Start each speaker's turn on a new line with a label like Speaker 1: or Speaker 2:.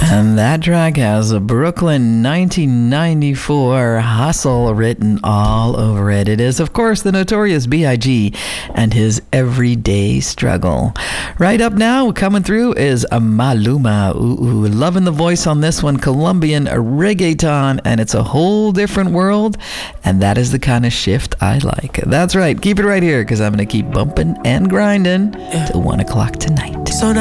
Speaker 1: And that track has a Brooklyn 1994 hustle written all over it. It is, of course, the Notorious B.I.G. and his Everyday Struggle. Right up now, coming through is Maluma. Ooh, loving the voice on this one. Colombian reggaeton, and it's a whole different world. And that is the kind of shift I like. That's right. Keep it right here, because I'm going to keep bumping and grinding till 1 o'clock tonight.
Speaker 2: So